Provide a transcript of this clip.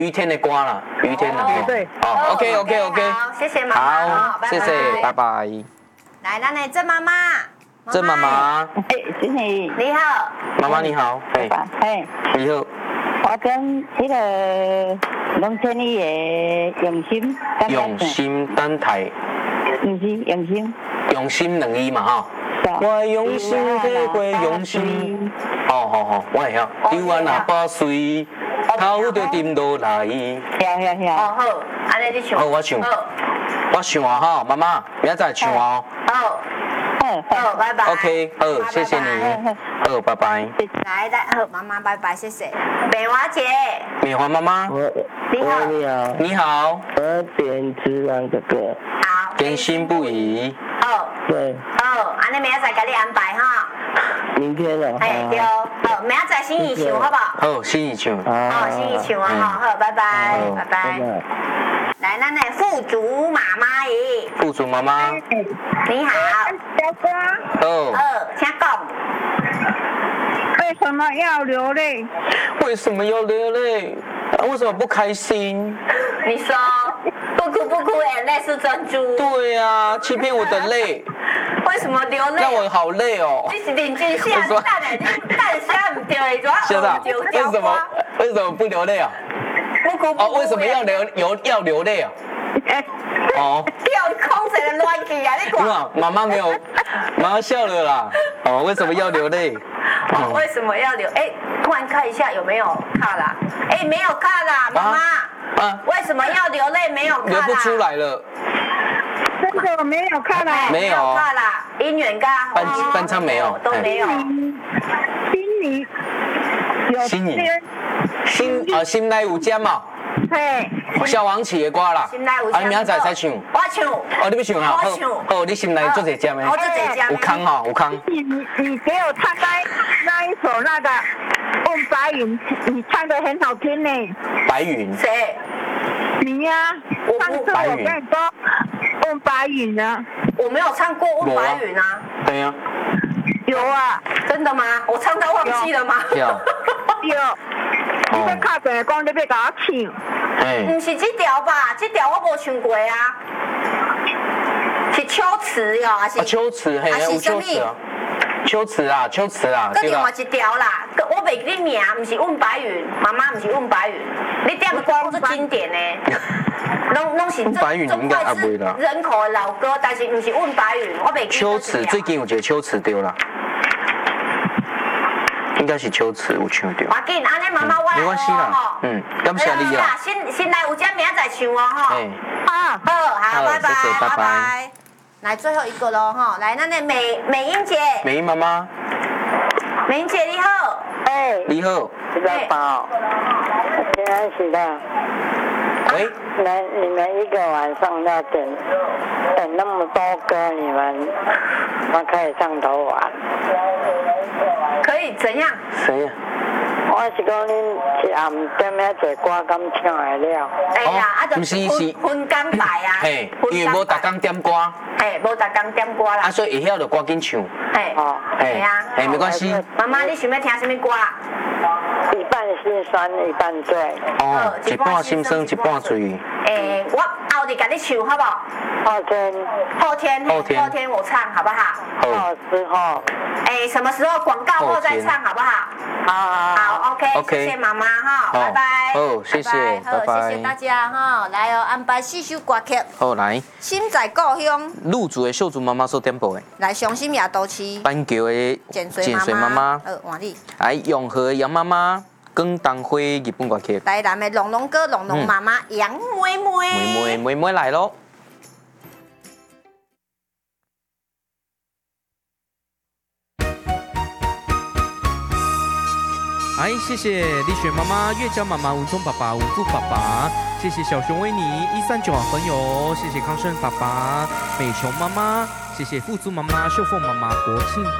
于天的歌啦，于天的。 对。 好 ，OK。 好，谢谢妈妈。 好，谢谢，拜拜。 来，咱的郑妈妈。 郑妈妈。 哎，经理。 你好。 妈妈你好。 哎。 你好。 我跟那个农村里的用心等待。 不是用心。 用心2字嘛吼。我用心体会用心。好，我会晓。丢啊那把水，头就沉落来。 晓。 好，安尼你唱。 好，我唱。我唱啊吼，妈妈，明仔载唱哦。 好，拜拜。 OK， 好，谢谢你。好，拜拜。 来，好，妈妈，拜拜，谢谢。美华姐。 美华妈妈。 你好。 你好。 我点子让哥哥。 好。 坚信不疑。 对。 安尼明仔载给你安排哈。 明天了。 对。好，明仔载心意唱好不好？ 好，心意唱。 心意唱啊，好，拜拜。来，咱的富足妈妈姨。 富足妈妈。 你好。 小哥。 请讲。 为什么要流泪？ 为什么要流泪？为什么不开心？ 你说，不哭，眼泪是珍珠。 对啊，欺骗我的泪。 为什么流泪？ 让我好累哦。 你是认真写，你写唔对， 现在为什么不流泪啊？ 不哭。 为什么要流泪啊？ 叫你空谁的乱记啊！你看。妈妈笑了啦。为什么要流泪？ 为什么要流？突然看一下有没有卡啦？没有卡啦，妈妈。为什么要流泪？没有卡啦。 流不出来了。 真的没有看啦。 没有卡啦，姻缘卡。 翻唱没有。 都没有。 心内有针嘛。小王起的歌啦。明仔载才唱。 我唱。 你要唱哈？好，你心内做一针的。有空哈，有空。 你给我唱那一首那个问白云，你唱得很好听呢。 白云。 谁？ 你呀。上次我跟你说问白云呢。 我没有唱过问白云啊。 对呀。 有啊。 真的吗？我唱到忘记了吗？ 有。你在卡边讲你要甲我唱。 不是这条吧？这条我无唱过啊。是秋词哟，还是？ 秋词，嘿，有秋词啊。秋词啊。 搁另外一条啦，我袂记你名，不是问白云，妈妈不是问白云，你点的歌是经典的，拢是中脍炙人口的老歌，但是不是问白云，我袂记。 秋词最近有一个秋词对啦。应该是秋词有唱到。 要紧，安尼妈妈我来没关系啦。感谢你啊。 先来有针明仔载唱哦吼。好，拜拜，拜拜。来最后一个喽哈，来咱的美英姐。 美英妈妈。 美英姐你好。 你好。 知道宝。平安喜乐。 喂。 你们一个晚上要点那么多歌，你们可以上头玩。 可以怎样？ 谁呀？ 我是讲恁一暗点遐济歌敢唱会了？ 就是分工排啊。 因为无逐工点歌。 无逐工点歌啦。 所以会晓就赶紧唱。没关系。 妈妈，你想要听什么歌？ 一半心酸，一半醉。 一半心酸，一半醉。 我后日甲你唱好不好？后天我唱好不好？ 之后。 什么时候广告后再唱好不好？好 ，OK， 谢谢妈妈哈，拜拜。 谢谢，拜拜。 谢谢大家哈，来哦，安排4首歌曲。 好，来。 心在故乡。 鹿族的秀竹妈妈所点播的。 来，伤心夜都市。 板桥的剪水妈妈。换你。 来，永和的杨妈妈。广东话日本歌曲。 台南的龙龙哥、龙龙妈妈、杨妹妹。 妹妹来咯。谢谢丽雪妈妈、月娇妈妈、文聪爸爸、文富爸爸，谢谢小熊维尼139好朋友，谢谢康胜爸爸、美琼妈妈，谢谢富足妈妈、秀凤妈妈、国庆